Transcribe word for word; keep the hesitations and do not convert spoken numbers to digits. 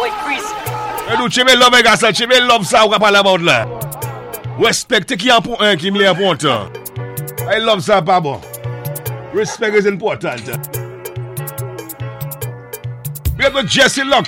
like Chris. E nou cheve love e gasa, cheve love sa ou ka pale about la. Respect ki an pou un ki mle important. I love sa pa bon. Respect is important. We have got Jesse Luck.